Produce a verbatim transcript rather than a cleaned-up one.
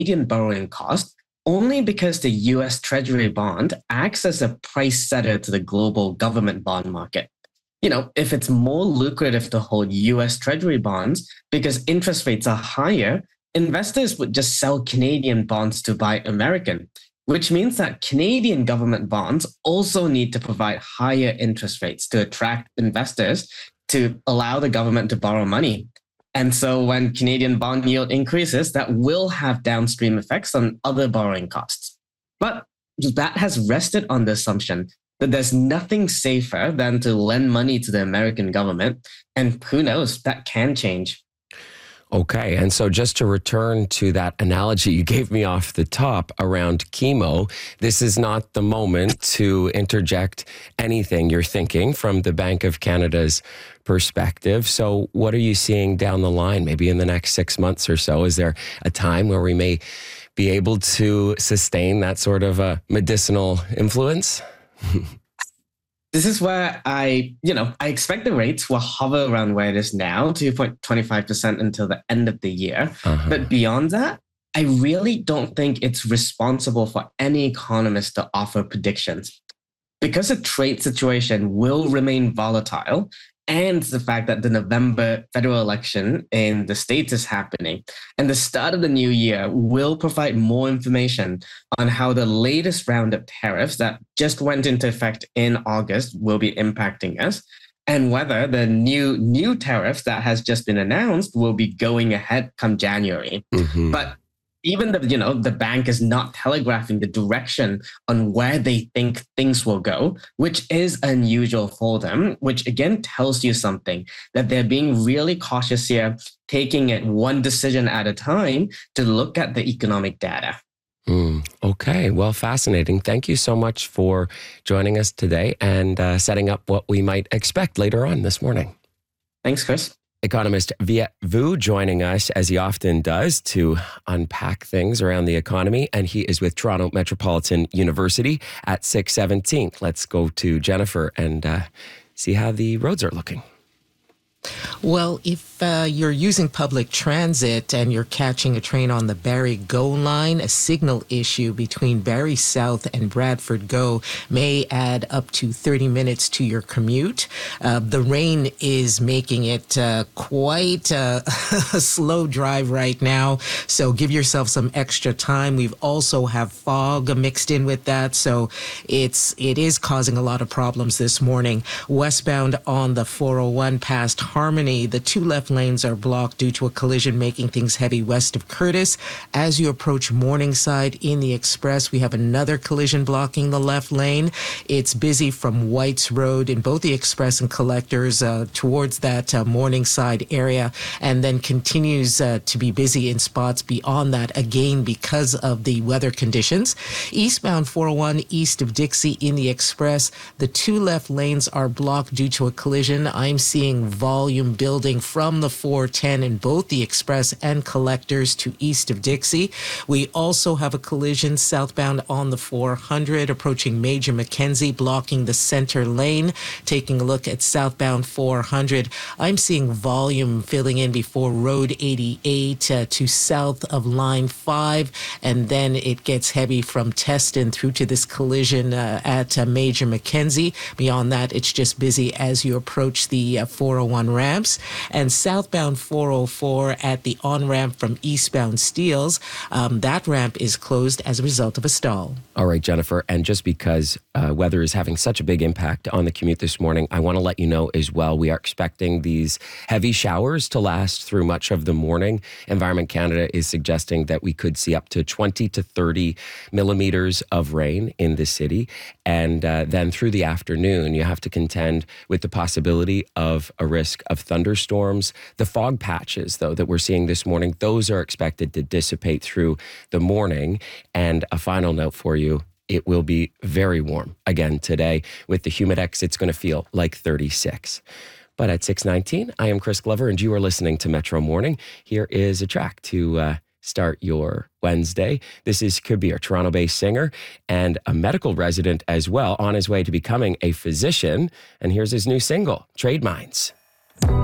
Canadian borrowing cost only because the U S Treasury bond acts as a price setter to the global government bond market. You know, if it's more lucrative to hold U S Treasury bonds because interest rates are higher, investors would just sell Canadian bonds to buy American, which means that Canadian government bonds also need to provide higher interest rates to attract investors to allow the government to borrow money. And so when Canadian bond yield increases, that will have downstream effects on other borrowing costs. But that has rested on the assumption that there's nothing safer than to lend money to the American government. And who knows, that can change. Okay, and so just to return to that analogy you gave me off the top around chemo, this is not the moment to interject anything you're thinking from the Bank of Canada's perspective. So what are you seeing down the line, maybe in the next six months or so? Is there a time where we may be able to sustain that sort of a medicinal influence? This is where I, you know, I expect the rates will hover around where it is now, two point two five percent until the end of the year. Uh-huh. But beyond that, I really don't think it's responsible for any economist to offer predictions. Because the trade situation will remain volatile, and the fact that the November federal election in the States is happening, and the start of the new year will provide more information on how the latest round of tariffs that just went into effect in August will be impacting us, and whether the new new tariff that has just been announced will be going ahead come January. Mm-hmm. But even the, you know, the bank is not telegraphing the direction on where they think things will go, which is unusual for them, which again tells you something, that they're being really cautious here, taking it one decision at a time to look at the economic data. Mm, okay, well, fascinating. Thank you so much for joining us today and uh, setting up what we might expect later on this morning. Thanks, Chris. Economist Viet Vu joining us, as he often does, to unpack things around the economy. And he is with Toronto Metropolitan University at six seventeenth. Let's go to Jennifer and uh, see how the roads are looking. Well, if uh, you're using public transit and you're catching a train on the Barrie GO line, a signal issue between Barrie South and Bradford GO may add up to thirty minutes to your commute. Uh, the rain is making it uh, quite a, a slow drive right now, so give yourself some extra time. We've also have fog mixed in with that, so it's it is causing a lot of problems this morning. Westbound on the four oh one past Harmony, the two left lanes are blocked due to a collision making things heavy west of Curtis. As you approach Morningside in the Express, we have another collision blocking the left lane. It's busy from Whites Road in both the Express and Collectors uh, towards that uh, Morningside area, and then continues uh, to be busy in spots beyond that, again because of the weather conditions. Eastbound four oh one east of Dixie in the Express, the two left lanes are blocked due to a collision. I'm seeing volume building from the four ten in both the Express and Collectors to east of Dixie. We also have a collision southbound on the four hundred approaching Major Mackenzie, blocking the center lane. Taking a look at southbound four hundred, I'm seeing volume filling in before Road eighty-eight uh, to south of Line five, and then it gets heavy from Teston through to this collision uh, at uh, Major Mackenzie. Beyond that, it's just busy as you approach the uh, four oh one ramps, and southbound four oh four at the on-ramp from eastbound Steeles. Um, that ramp is closed as a result of a stall. All right, Jennifer, and just because uh, weather is having such a big impact on the commute this morning, I want to let you know as well, we are expecting these heavy showers to last through much of the morning. Environment Canada is suggesting that we could see up to twenty to thirty millimeters of rain in the city, and uh, then through the afternoon, you have to contend with the possibility of a risk of thunderstorms. The fog patches, though, that we're seeing this morning, those are expected to dissipate through the morning. And a final note for you, it will be very warm again today. With the Humidex, it's going to feel like thirty-six. But at six nineteen, I am Chris Glover, and you are listening to Metro Morning. Here is a track to uh, start your Wednesday. This is Kabir, Toronto-based singer and a medical resident as well, on his way to becoming a physician. And here's his new single, Trade Minds.